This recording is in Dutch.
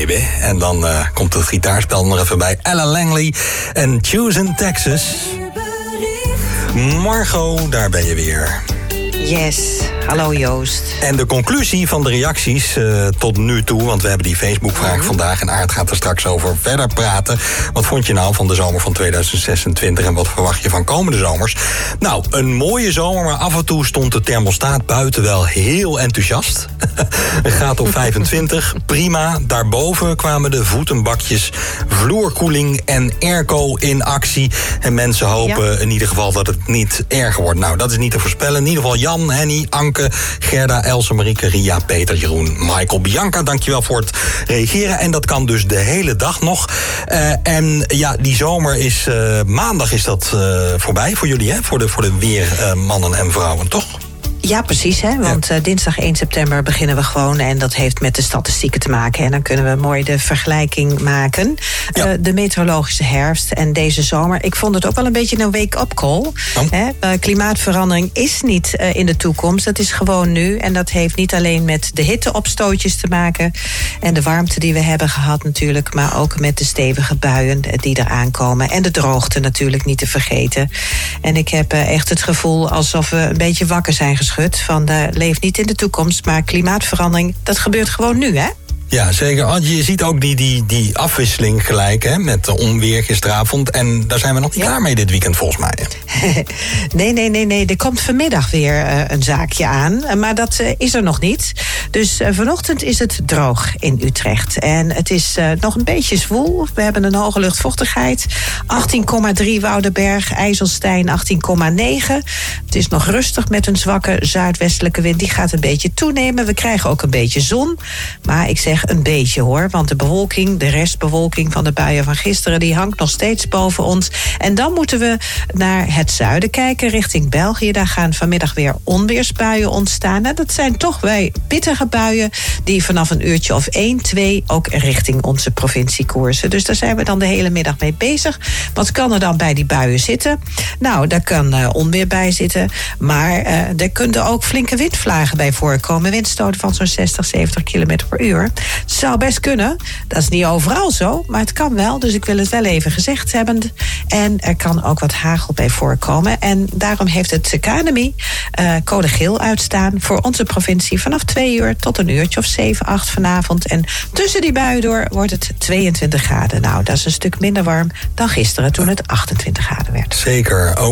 Baby. En dan komt het gitaarspel nog even bij. Ella Langley en Choosing Texas. Margot, daar ben je weer. Yes, hallo Joost. En de conclusie van de reacties tot nu toe, want we hebben die Facebook-vraag vandaag en Aart gaat er straks over verder praten. Wat vond je nou van de zomer van 2026 en wat verwacht je van komende zomers? Nou, een mooie zomer, maar af en toe stond de thermostaat buiten wel heel enthousiast. Het gaat op 25, prima. Daarboven kwamen de voetenbakjes, vloerkoeling en airco in actie. En mensen hopen in ieder geval dat het niet erger wordt. Nou, dat is niet te voorspellen. In ieder geval Jan, Henny, Anke, Gerda, Else, Marieke, Ria, Peter, Jeroen, Michael, Bianca. Dankjewel voor het reageren. En dat kan dus de hele dag nog. En ja, die zomer is... maandag is dat voorbij voor jullie, hè? Voor de weermannen en vrouwen, toch? Ja, precies, hè? Want dinsdag 1 september beginnen we gewoon. En dat heeft met de statistieken te maken. En dan kunnen we mooi de vergelijking maken. Ja. De meteorologische herfst en deze zomer. Ik vond het ook wel een beetje een wake-up call. Klimaatverandering is niet in de toekomst. Dat is gewoon nu. En dat heeft niet alleen met de hitteopstootjes te maken. En de warmte die we hebben gehad natuurlijk. Maar ook met de stevige buien die eraan komen. En de droogte natuurlijk niet te vergeten. En ik heb echt het gevoel alsof we een beetje wakker zijn geschud. Van leef niet in de toekomst, maar klimaatverandering, dat gebeurt gewoon nu, hè? Ja, zeker. Je ziet ook die afwisseling gelijk, hè, met de onweer gisteravond. En daar zijn we nog niet klaar mee dit weekend, volgens mij. Nee. Er komt vanmiddag weer een zaakje aan. Maar dat is er nog niet. Dus vanochtend is het droog in Utrecht. En het is nog een beetje zwoel. We hebben een hoge luchtvochtigheid. 18,3 Woudenberg, IJsselstein 18,9. Het is nog rustig met een zwakke zuidwestelijke wind. Die gaat een beetje toenemen. We krijgen ook een beetje zon. Maar ik zeg een beetje hoor, want de bewolking, de restbewolking van de buien van gisteren, die hangt nog steeds boven ons. En dan moeten we naar het zuiden kijken, richting België. Daar gaan vanmiddag weer onweersbuien ontstaan. Nou, dat zijn toch weer pittige buien die vanaf een uurtje of 1, 2 ook richting onze provincie koersen. Dus daar zijn we dan de hele middag mee bezig. Wat kan er dan bij die buien zitten? Nou, daar kan onweer bij zitten, maar er kunnen ook flinke windvlagen bij voorkomen. Windstoten van zo'n 60, 70 kilometer per uur. Het zou best kunnen. Dat is niet overal zo, maar het kan wel. Dus ik wil het wel even gezegd hebben. En er kan ook wat hagel bij voorkomen. En daarom heeft het KNMI code geel uitstaan voor onze provincie vanaf 2 uur tot een uurtje of 7, 8 vanavond. En tussen die buien door wordt het 22 graden. Nou, dat is een stuk minder warm dan gisteren toen het 28 graden werd. Zeker. Ook